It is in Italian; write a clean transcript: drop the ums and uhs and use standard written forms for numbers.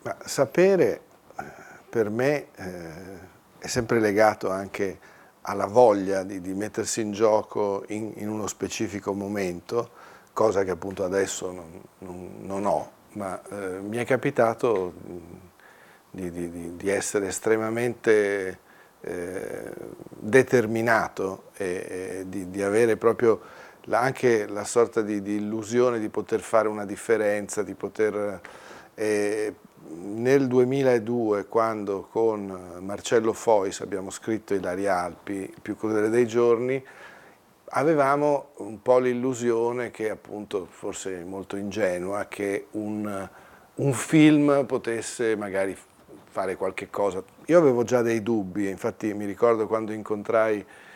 Ma sapere per me è sempre legato anche alla voglia di mettersi in gioco in uno specifico momento, cosa che appunto adesso non ho, ma mi è capitato di essere estremamente determinato e di avere proprio anche la sorta di illusione di poter fare una differenza, di poter... nel 2002, quando con Marcello Fois abbiamo scritto Ilaria Alpi, il più crudele dei giorni, avevamo un po' l'illusione che, appunto, forse molto ingenua, che un film potesse magari fare qualche cosa. Io avevo già dei dubbi, infatti mi ricordo quando incontrai